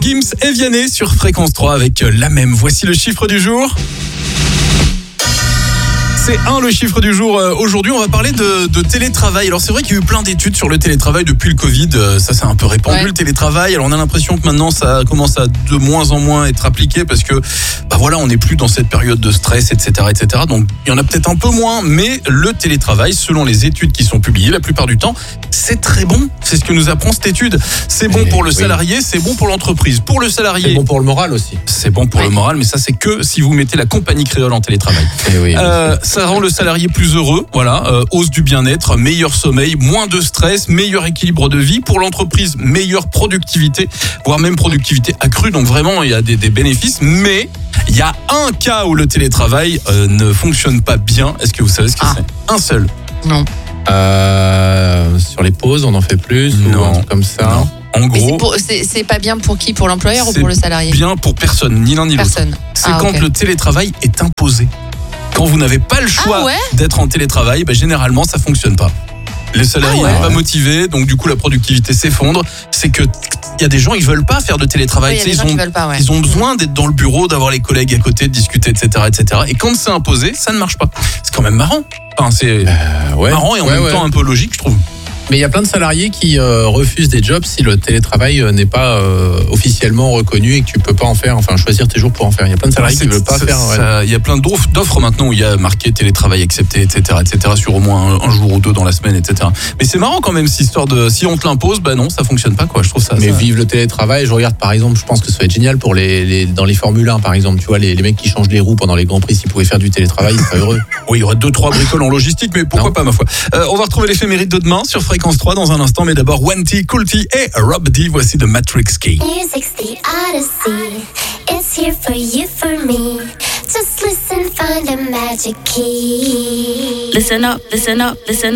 Gims et Vianney sur Fréquence 3 avec la même. Voici le chiffre du jour. C'est 1 le chiffre du jour. Aujourd'hui, on va parler de télétravail. Alors, c'est vrai qu'il y a eu plein d'études sur le télétravail depuis le Covid. Ça, c'est un peu répandu, le télétravail. Alors, on a l'impression que maintenant, ça commence à de moins en moins être appliqué parce que, on n'est plus dans cette période de stress, etc., etc. Donc, il y en a peut-être un peu moins, mais le télétravail, selon les études qui sont publiées, la plupart du temps, c'est très bon. C'est ce que nous apprend cette étude. C'est bon pour le salarié, c'est bon pour l'entreprise. Pour le salarié, c'est bon pour le moral aussi. C'est bon pour le moral, mais ça, c'est que si vous mettez la compagnie créole en télétravail. Ça rend le salarié plus heureux, hausse du bien-être, meilleur sommeil, moins de stress, meilleur équilibre de vie. Pour l'entreprise, meilleure productivité, voire même productivité accrue. Donc vraiment, il y a des bénéfices, mais il y a un cas où le télétravail ne fonctionne pas bien. Est-ce que vous savez ce que c'est ? Un seul. Non. Sur les pauses, on en fait plus non. Ou un truc comme ça. Non. En gros, c'est pas bien pour qui ? Pour l'employeur ou pour le salarié ? C'est bien pour personne, ni l'un ni l'autre. Personne. C'est quand le télétravail est imposé. Quand vous n'avez pas le choix d'être en télétravail, généralement, ça fonctionne pas. Les salariés n'est pas motivé, donc du coup, la productivité s'effondre. C'est que il y a des gens, ils veulent pas faire de télétravail. Ils ont besoin d'être dans le bureau, d'avoir les collègues à côté, de discuter, etc., etc. Et quand c'est imposé, ça ne marche pas. C'est quand même marrant. Enfin, c'est marrant et en même temps un peu logique, je trouve. Mais il y a plein de salariés qui refusent des jobs si le télétravail n'est pas officiellement reconnu et que tu peux pas en faire, choisir tes jours pour en faire. Il y a plein de salariés qui ne veulent pas faire. Il y a plein d'offres maintenant où il y a marqué télétravail accepté, etc., etc., sur au moins un jour ou deux dans la semaine, etc. Mais c'est marrant quand même, cette histoire de si on te l'impose, non, ça fonctionne pas, quoi. Je trouve ça. Mais vive le télétravail. Je regarde par exemple, je pense que ça va être génial pour dans les Formule 1 par exemple. Tu vois, les mecs qui changent les roues pendant les grands prix, s'ils pouvaient faire du télétravail, ils seraient heureux. Oui, il y aurait 2-3 bricoles en logistique, mais pourquoi pas, ma foi. On va retrouver l'éphéméride de demain sur Fréquence 3 dans un instant, mais d'abord Wenty, Coolty et Rob D. Voici The Matrix Key. Music's the Odyssey. It's here for you, for me. Just listen, find a magic key. Listen up, listen up, listen up.